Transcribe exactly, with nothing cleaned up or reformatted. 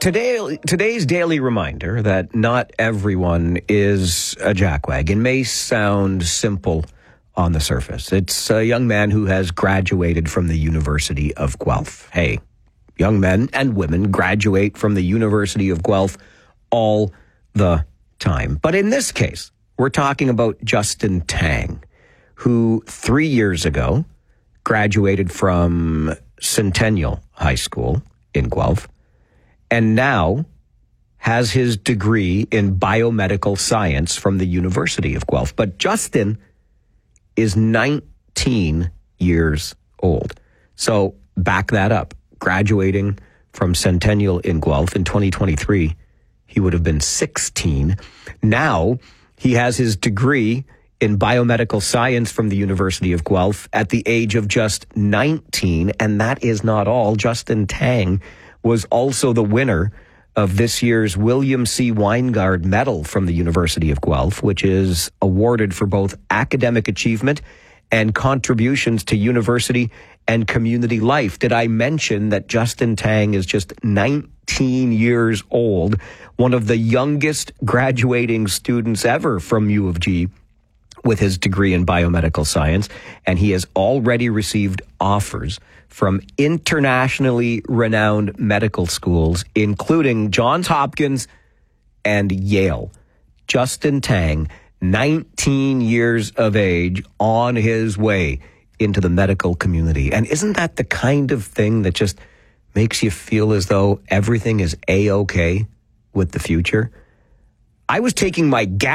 Today, today's daily reminder that not everyone is a jackwagon may sound simple on the surface. It's a young man who has graduated from the University of Guelph. Hey, young men and women graduate from the University of Guelph all the time. But in this case, we're talking about Justin Tang, who three years ago graduated from Centennial High School in Guelph, and now has his degree in biomedical science from the University of Guelph. But Justin is nineteen years old. So back that up. Graduating from Centennial in Guelph in twenty twenty-three, he would have been sixteen. Now he has his degree in biomedical science from the University of Guelph at the age of just nineteen. And that is not all. Justin Tang was also the winner of this year's William C. Weingard Medal from the University of Guelph, which is awarded for both academic achievement and contributions to university and community life. Did I mention that Justin Tang is just nineteen years old, one of the youngest graduating students ever from U of G with his degree in biomedical science, and he has already received offers from internationally renowned medical schools, including Johns Hopkins and Yale. Justin Tang, nineteen years of age, on his way into the medical community. And isn't that the kind of thing that just makes you feel as though everything is A-okay with the future? I was taking my gas